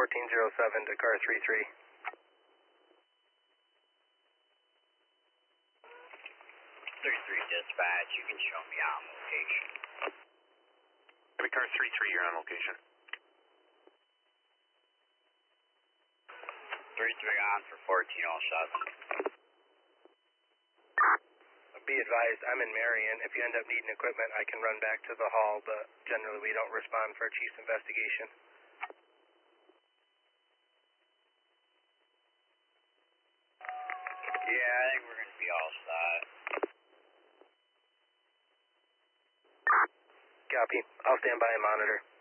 1407 to car 33. 33 dispatch, you can show me on location. Heavy car 33, you're on location. 33 on for 1407. Be advised, I'm in Marion. If you end up needing equipment, I can run back to the hall, but generally we don't respond for a chief's investigation. Yeah, I think we're going to be all set. Copy. I'll stand by and monitor.